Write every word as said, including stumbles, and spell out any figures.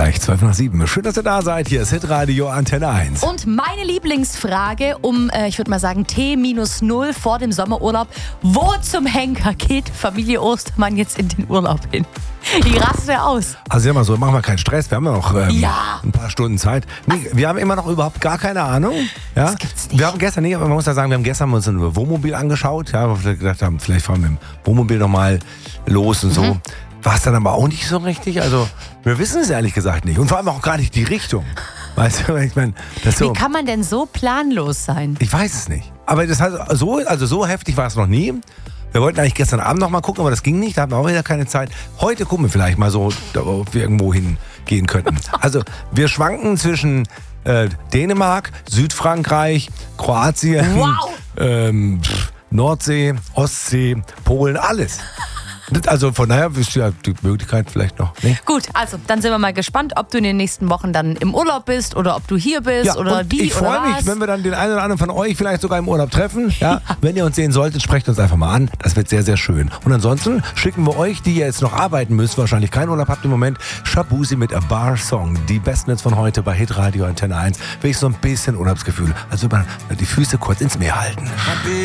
Gleich zwölf nach sieben. Schön, dass ihr da seid. Hier ist Hitradio Antenne eins. Und meine Lieblingsfrage um, äh, ich würde mal sagen, T minus null vor dem Sommerurlaub. Wo zum Henker geht Familie Ostermann jetzt in den Urlaub hin? Die raste aus. Also sag mal so, machen wir keinen Stress. Wir haben ja noch ähm, Ja. ein paar Stunden Zeit. Nee, wir haben immer noch überhaupt gar keine Ahnung. Ja? Das gibt's nicht. Wir haben gestern, nee, man muss ja sagen, wir haben gestern uns ein Wohnmobil angeschaut. Ja, weil wir gedacht haben, vielleicht fahren wir mit dem Wohnmobil nochmal los und so. Mhm. War es dann aber auch nicht so richtig. Also wir wissen es ehrlich gesagt nicht. Und vor allem auch gar nicht die Richtung. Weißt du, ich meine, das so. Wie kann man denn so planlos sein? Ich weiß es nicht. Aber das hat so, also so heftig war es noch nie. Wir wollten eigentlich gestern Abend noch mal gucken, aber das ging nicht. Da hatten wir auch wieder keine Zeit. Heute gucken wir vielleicht mal so, ob wir irgendwo hingehen könnten. Also wir schwanken zwischen äh, Dänemark, Südfrankreich, Kroatien, Wow. ähm, pff, Nordsee, Ostsee, Polen, alles. Also von daher ist ja die Möglichkeit vielleicht noch. Nee? Gut, also dann sind wir mal gespannt, ob du in den nächsten Wochen dann im Urlaub bist oder ob du hier bist Ja, oder und wie ich oder freue mich, was. wenn wir dann den einen oder anderen von euch vielleicht sogar im Urlaub treffen. Ja? Wenn ihr uns sehen solltet, sprecht uns einfach mal an. Das wird sehr, sehr schön. Und ansonsten schicken wir euch, die ihr jetzt noch arbeiten müsst, wahrscheinlich keinen Urlaub habt im Moment, Shabuzi mit A Bar Song. Die besten jetzt von heute bei Hitradio Antenne eins. Will ich so ein bisschen Urlaubsgefühl. Also über die Füße kurz ins Meer halten.